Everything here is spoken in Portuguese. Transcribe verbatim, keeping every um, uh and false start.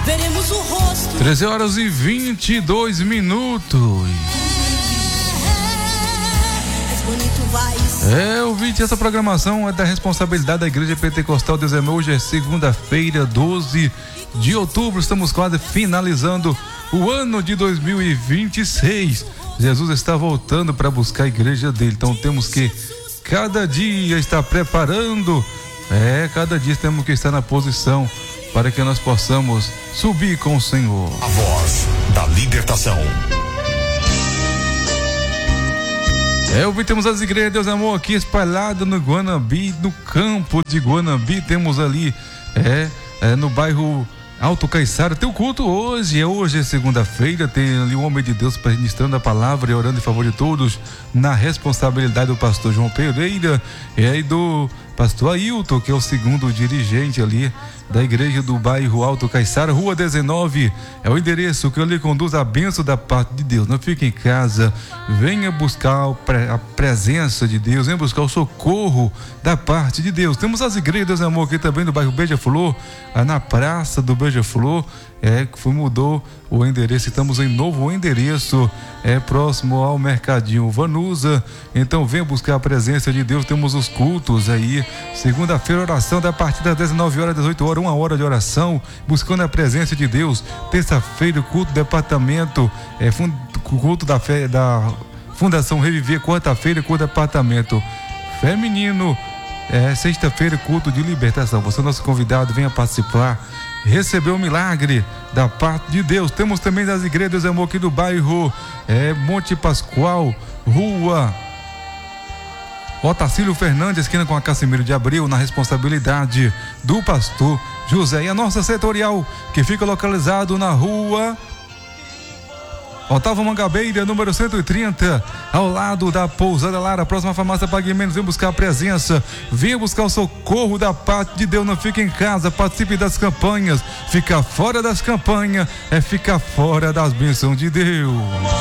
veremos o rosto. treze horas e vinte e dois minutos. É, ouvinte, essa programação é da responsabilidade da Igreja Pentecostal Deus é Meu. Hoje é segunda-feira, doze de outubro, estamos quase finalizando o ano de dois mil e vinte e seis. Jesus está voltando para buscar a igreja dele, então temos que cada dia estar preparando, é, cada dia temos que estar na posição para que nós possamos subir com o Senhor. A voz da libertação. É, ouvinte, temos as igrejas Deus Amor aqui espalhadas no Guanabi, no campo de Guanabi, temos ali, é, é no bairro Alto Caiçara. Tem o culto hoje, é hoje é segunda-feira, tem ali o homem de Deus ministrando a palavra e orando em favor de todos, na responsabilidade do pastor João Pereira e aí do pastor Ailton, que é o segundo dirigente ali da igreja do bairro Alto Caiçara, rua dezenove, é o endereço que eu lhe conduz a bênção da parte de Deus. Não fique em casa, venha buscar a presença de Deus, venha buscar o socorro da parte de Deus. Temos as igrejas Deus Amor aqui também no bairro Beija-Flor, na praça do Beija-Flor, é que foi, mudou o endereço, estamos em novo endereço, é próximo ao Mercadinho Vanusa. Então venha buscar a presença de Deus. Temos os cultos aí, segunda-feira oração da partir das dezenove horas, dezoito horas, uma hora de oração, buscando a presença de Deus. Terça-feira, culto do departamento, é, fund, culto da fé da Fundação Reviver. Quarta-feira, culto do departamento feminino. É, sexta-feira, culto de libertação. Você é nosso convidado, venha participar, receber o milagre da parte de Deus. Temos também as igrejas Deus Amor aqui do bairro é, Monte Pascoal, rua Otacílio Fernandes, esquina com a Casimiro de Abril, na responsabilidade do pastor José. E a nossa setorial, que fica localizado na rua Otávio Mangabeira, número cento e trinta, ao lado da Pousada Lara, próxima farmácia Pague Menos. Vem buscar a presença, venha buscar o socorro da parte de Deus. Não fique em casa, participe das campanhas. Ficar fora das campanhas é ficar fora das bênçãos de Deus.